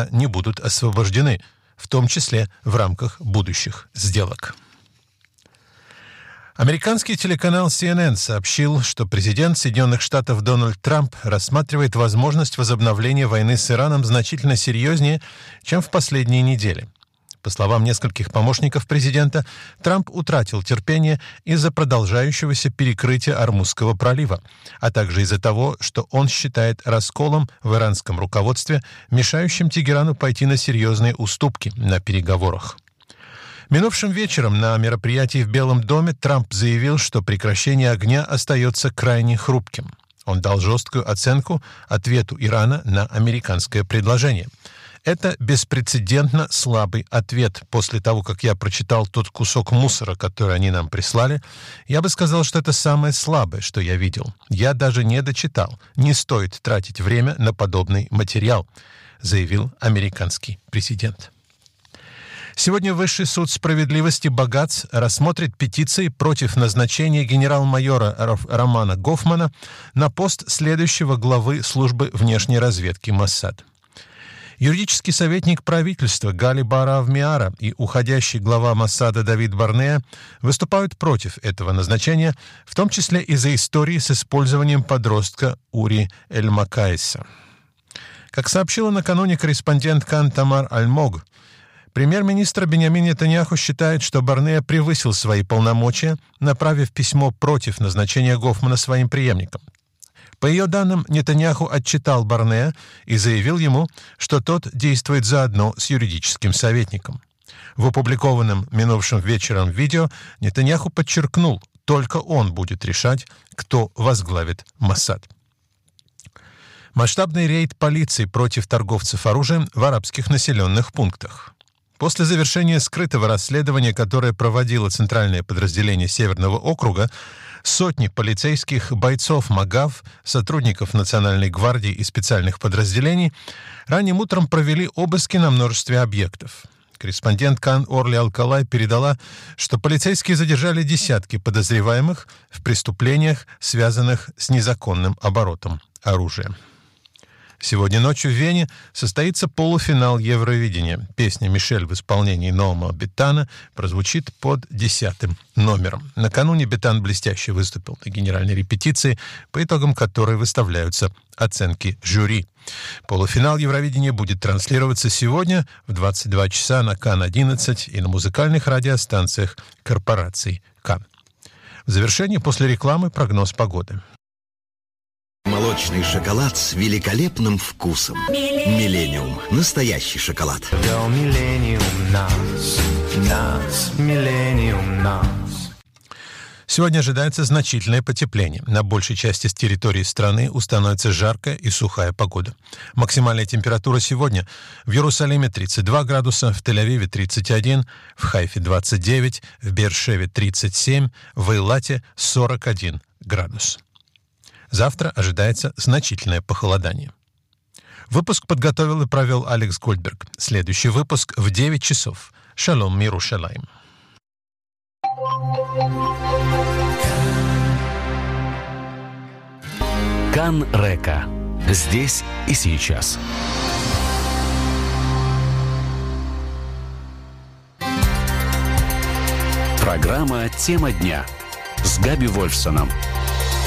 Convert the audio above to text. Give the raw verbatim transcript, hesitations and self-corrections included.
никогда не будут освобождены, в том числе в рамках будущих сделок. Американский телеканал си эн эн сообщил, что президент Соединенных Штатов Дональд Трамп рассматривает возможность возобновления войны с Ираном значительно серьезнее, чем в последние недели. По словам нескольких помощников президента, Трамп утратил терпение из-за продолжающегося перекрытия Ормузского пролива, а также из-за того, что он считает расколом в иранском руководстве, мешающим Тегерану пойти на серьезные уступки на переговорах. Минувшим вечером на мероприятии в Белом доме Трамп заявил, что прекращение огня остается крайне хрупким. Он дал жесткую оценку ответу Ирана на американское предложение. Это беспрецедентно слабый ответ. После того, как я прочитал тот кусок мусора, который они нам прислали, я бы сказал, что это самое слабое, что я видел. Я даже не дочитал. Не стоит тратить время на подобный материал, заявил американский президент. Сегодня Высший суд справедливости Багац рассмотрит петиции против назначения генерал-майора Романа Гофмана на пост следующего главы службы внешней разведки Моссад. Юридический советник правительства Гали Баарав Миара и уходящий глава Моссада Давид Барнеа выступают против этого назначения, в том числе из-за истории с использованием подростка Ури Эль-Макаиса. Как сообщила накануне корреспондент Кан Тамар Аль-Мог, премьер-министр Биньямин Нетаньяху считает, что Барнеа превысил свои полномочия, направив письмо против назначения Гофмана своим преемником. По ее данным, Нетаньяху отчитал Барнеа и заявил ему, что тот действует заодно с юридическим советником. В опубликованном минувшим вечером видео Нетаньяху подчеркнул, только он будет решать, кто возглавит Моссад. Масштабный рейд полиции против торговцев оружием в арабских населенных пунктах. После завершения скрытого расследования, которое проводило центральное подразделение Северного округа, сотни полицейских бойцов МАГАВ, сотрудников Национальной гвардии и специальных подразделений ранним утром провели обыски на множестве объектов. Корреспондент Кан Орли Алкалай передала, что полицейские задержали десятки подозреваемых в преступлениях, связанных с незаконным оборотом оружия. Сегодня ночью в Вене состоится полуфинал Евровидения. Песня «Мишель» в исполнении Ноама Бетана прозвучит под десятым номером. Накануне Бетан блестяще выступил на генеральной репетиции, по итогам которой выставляются оценки жюри. Полуфинал Евровидения будет транслироваться сегодня в двадцать два часа на Кан одиннадцать и на музыкальных радиостанциях корпорации Кан. В завершении после рекламы прогноз погоды. Молочный шоколад с великолепным вкусом. Миллениум. Настоящий шоколад. До Миллениум нас, нас, Миллениум нас. Сегодня ожидается значительное потепление. На большей части с территории страны установится жаркая и сухая погода. Максимальная температура сегодня в Иерусалиме тридцать два градуса, в Тель-Авиве тридцать один, в Хайфе двадцать девять, в Беэр-Шеве тридцать семь, в Эйлате сорок один градус. Завтра ожидается значительное похолодание. Выпуск подготовил и провел Алекс Гольдберг. Следующий выпуск в девять часов. Шалом Мирушалаим. Кан Река. Здесь и сейчас. Программа «Тема дня» с Габи Вольфсоном.